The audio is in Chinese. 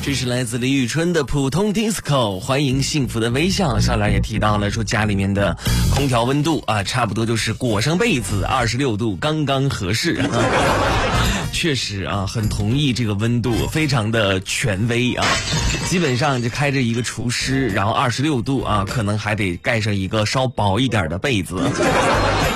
这是来自李宇春的普通 disco， 欢迎幸福的微笑。小兰也提到了说家里面的空调温度啊，差不多就是裹上被子26度刚刚合适。确实啊，很同意这个温度，非常的权威啊。基本上就开着一个除湿，然后26度啊，可能还得盖上一个稍薄一点的被子。